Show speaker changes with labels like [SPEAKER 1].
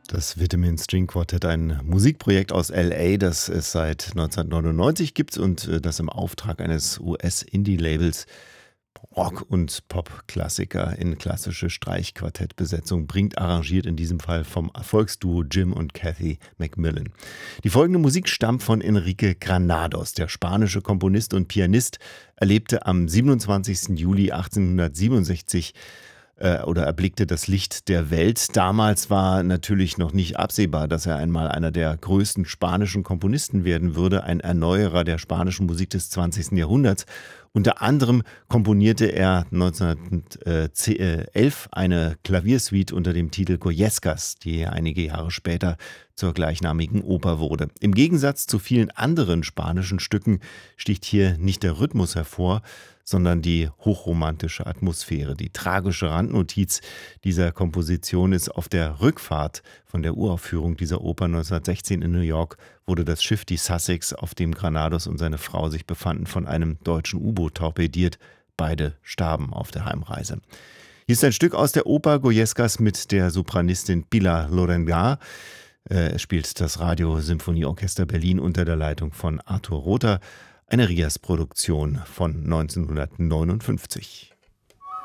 [SPEAKER 1] Das Vitamin String Quartet, ein Musikprojekt aus LA, das es seit 1999 gibt und das im Auftrag eines US-Indie-Labels Rock- und Pop-Klassiker in klassische Streichquartettbesetzung bringt, arrangiert in diesem Fall vom Erfolgsduo Jim und Kathy McMillan. Die folgende Musik stammt von Enrique Granados. Der spanische Komponist und Pianist erlebte am 27. Juli 1867 oder erblickte das Licht der Welt. Damals war natürlich noch nicht absehbar, dass er einmal einer der größten spanischen Komponisten werden würde, ein Erneuerer der spanischen Musik des 20. Jahrhunderts. Unter anderem komponierte er 1911 eine Klaviersuite unter dem Titel Goyescas, die einige Jahre später zur gleichnamigen Oper wurde. Im Gegensatz zu vielen anderen spanischen Stücken sticht hier nicht der Rhythmus hervor, sondern die hochromantische Atmosphäre. Die tragische Randnotiz dieser Komposition ist: Auf der Rückfahrt von der Uraufführung dieser Oper 1916 in New York wurde das Schiff die Sussex, auf dem Granados und seine Frau sich befanden, von einem deutschen U-Boot torpediert. Beide starben auf der Heimreise. Hier ist ein Stück aus der Oper Goyescas mit der Sopranistin Pilar Lorengar. Es spielt das Radio-Symphonieorchester Berlin unter der Leitung von Arthur Rother, eine RIAS-Produktion von 1959.